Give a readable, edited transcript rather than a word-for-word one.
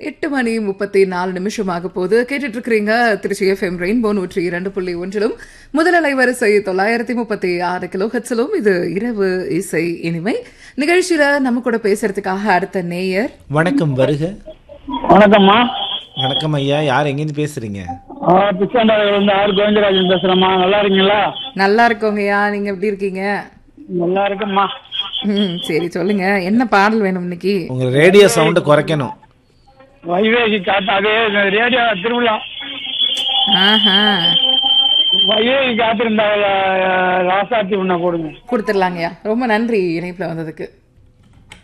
8:34 போது கேட்டுட்டு இருக்கிறீங்க. திருச்சி FM ரெயின்போ 102.1 முதல் வரிசை 936 கிலோஹெர்ட்ஸிலும் இது இரவு இசை இனிமை நிகழ்ச்சியில நம்ம கூட பேசுறதுக்காக அடுத்த நேயர். வணக்கம், வருக. வணக்கம்மா. வணக்கம் ஐயா, யார் எங்கேருந்து பேசுறீங்க? பிச்சாண்டாவிலிருந்து ஆர் கோவிந்தராஜன் பேசுறேம்மா. நல்லா இருக்கீங்களா? நல்லா இருக்கோங்கய்யா, நீங்க எப்படி இருக்கீங்க? நல்லா இருக்கும்மா. சரி, சொல்லுங்க, என்ன பாடல் வேணும் இன்னைக்கு? உங்க ரேடியோ சவுண்ட் குறைக்கணும். வைவேகி காத்து, அதே ரேடியோ திருவிழா. வைவேகி காத்திருந்தா ராசாத்தி உன்ன போடுங்க. கொடுத்துடலாங்கய்யா. ரொம்ப நன்றி இணைப்புல வந்ததுக்கு.